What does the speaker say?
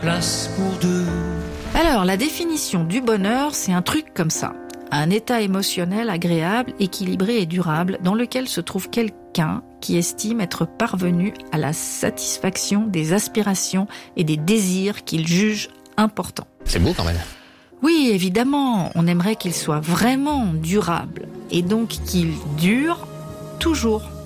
Place pour deux. Alors, la définition du bonheur, c'est un truc comme ça. Un état émotionnel agréable, équilibré et durable dans lequel se trouve quelqu'un qui estime être parvenu à la satisfaction des aspirations et des désirs qu'il juge importants. C'est beau quand même. Oui, évidemment, on aimerait qu'il soit vraiment durable et donc qu'il dure toujours.